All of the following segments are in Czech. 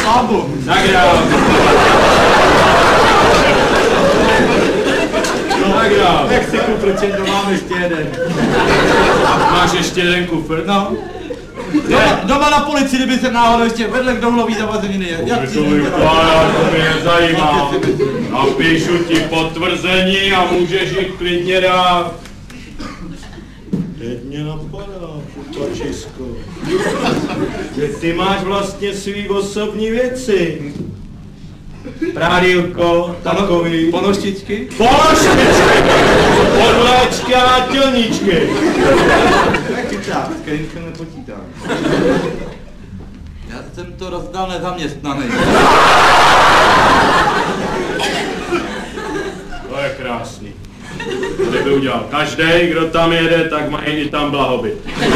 Bábu. Tak dál. Tak dál. Jak si kufr, Čendo, mám ještě jeden. Máš ještě jeden kufr? No. Doma na policii, kdyby se náhodou ještě vedle k dohlový zavazeniny. Jak To vypadá, to mě nezajímá. Napíšu ti potvrzení a můžeš jich klidně dát. Teď mě napadá, Pačisko, že ty máš vlastně svý osobní věci. Prádílko, takový. Ponoštičky? Ponoštičky! Podléčky a nátělníčky. Jak chytá, s kterým se nepočítám. Já jsem to rozdal nezaměstnaný. To je krásný. To by udělal každý, kdo tam jede, tak má i tam blahobyt.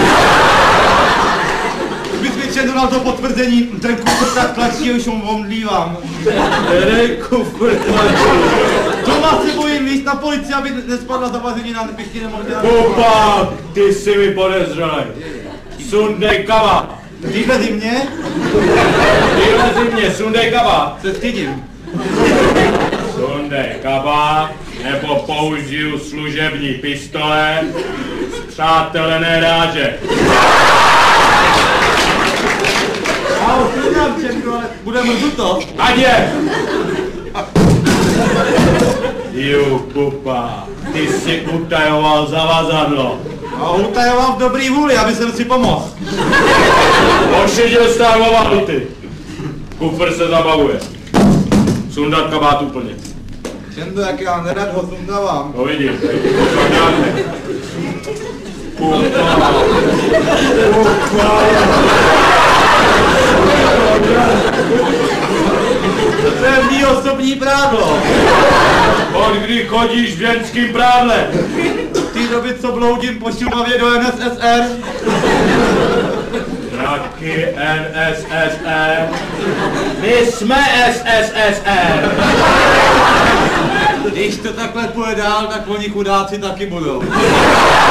Kdybych mi Čendo dal to potvrzení, ten kufr tak tlačí, už mu omdlívám. Který kufr tlačí? Doma se bojím víc na policii, aby nespadla zavazenina, bych ti nemohl dělat. Kupa, ty jsi mi podezřelej. Sundej kabát. Týhle zimě Tyhle zimě, sundej kabát. se stydím. Sundej kabát, nebo použiju služební pistole, spřátelené ráže. Já ho přiznám, Čendo, ale bude mrzuto. Ať je! Ju, pupa, ty jsi utajoval zavazadlo. A utajoval v dobrý vůli, aby jsem si pomohl. Ošidil stávová luty. Kufr se zabavuje. Sundat kabát úplně. Čendo, jak já nerad ho sundávám. No vidím, to děláte. Pupa. To je mý osobní prádlo. Od kdy chodíš v ženským prádle? V té době, co bloudím po Šumavě do NSSR. Taky NSSR. My jsme SSSR. Když to takhle půjde dál, tak oni chudáci taky budou.